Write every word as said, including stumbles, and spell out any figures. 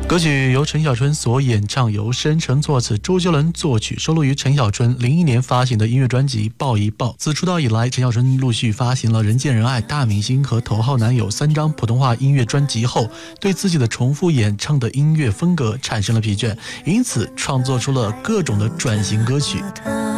歌曲由陈小春所演唱，由申成作词，周杰伦作曲，收录于陈小春零一年发行的音乐专辑《抱一抱》。自出道以来，陈小春陆续发行了《人见人爱》、《大明星》和《头号男友》三张普通话音乐专辑后，对自己的重复演唱的音乐风格产生了疲倦，因此创作出了各种的转型歌曲。